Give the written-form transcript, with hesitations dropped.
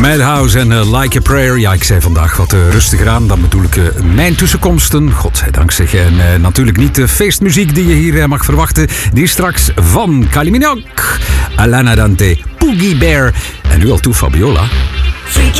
Madhouse en Like a Prayer. Ja, ik zei vandaag wat rustiger aan. Dan bedoel ik mijn tussenkomsten. Godzijdank zeg. En natuurlijk niet de feestmuziek die je hier mag verwachten. Die is straks van Kylie Minogue, Alana Dante, Poogie Bear en nu al toe Fabiola. Freaky